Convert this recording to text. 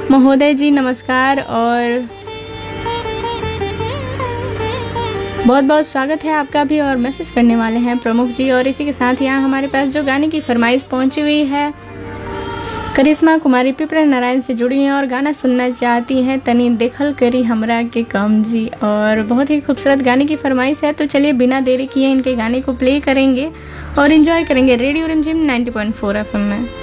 महोदय जी नमस्कार और बहुत बहुत स्वागत है आपका भी। और मैसेज करने वाले हैं प्रमुख जी। और इसी के साथ यहाँ हमारे पास जो गाने की फरमाइश पहुंची हुई है, करिश्मा कुमारी पिपरा नारायण से जुड़ी हैं और गाना सुनना चाहती हैं तनी देखल करी हमरा के कम जी। और बहुत ही खूबसूरत गाने की फरमाइश है, तो चलिए बिना देरी किए इनके गाने को प्ले करेंगे और एंजॉय करेंगे रेडियो रिमझिम 90.4 FM में।